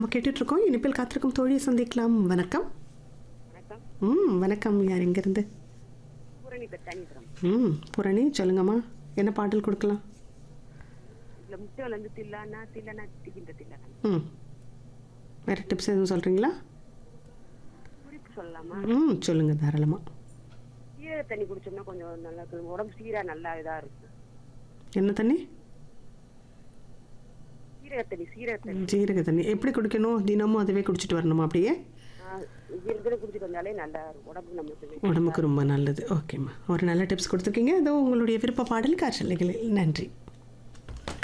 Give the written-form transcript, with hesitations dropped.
நம்ம கேட்டுட்ருக்கோம். இனிப்பில் காத்திருக்கும் தோழியை சந்திக்கலாம். வணக்கம். வணக்கம். வணக்கம். யார் எங்கேருந்து? பூரணி பெத்தானிபுரம். பூரணி சொல்லுங்கம்மா. என்ன பாடல் கொடுக்கலாம்? இதுல முட்டைகள் வந்து தில்லானா தில்லனா திக்கின்ற தில்லானா வேறு டிப்ஸ் எதுவும் சொல்கிறீங்களா? குறிப்பு சொல்லலாமா? சொல்லுங்கள் தாராளமாக. சீரக தண்ணி குடிச்சோம்னா கொஞ்சம் நல்லா இருக்கும். உடம்பு சீரா நல்லா இதா இருக்கும். என்ன தண்ணி? சீரக தண்ணி. ஜீரக தண்ணி எப்படி குடிக்கணும்? தினமும் அதுவே குடிச்சிட்டு வரணுமா? அப்படியே சீரகத்தை குடிச்சிட்டு வந்தாலே நல்லா இருக்கும். உடம்பு நம்மளுக்கு உடம்புக்கு ரொம்ப நல்லது. ஓகேம்மா, ஒரு நல்ல டிப்ஸ் கொடுத்துருக்கீங்க. அதோ உங்களுடைய விருப்ப பாடல் காற்றலைகளில். நன்றி.